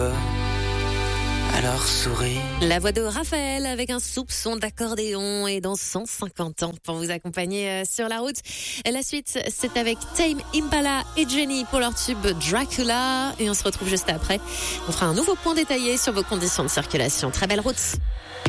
Alors souris. La voix de Raphaël avec un soupçon d'accordéon et dans 150 ans pour vous accompagner sur la route. La suite, c'est avec Tame Impala et Jenny pour leur tube Dracula. Et on se retrouve juste après. On fera un nouveau point détaillé sur vos conditions de circulation. Très belle route.